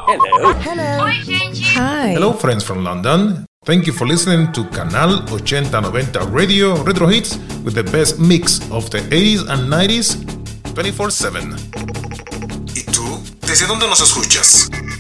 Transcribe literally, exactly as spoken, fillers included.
Hello. Hello. Oi, gente. Hi. Hello, friends from London. Thank you for listening to Canal eighty noventa Radio Retro Hits with the best mix of the eighties and nineties twenty-four seven. ¿Y tú? ¿Desde dónde nos escuchas?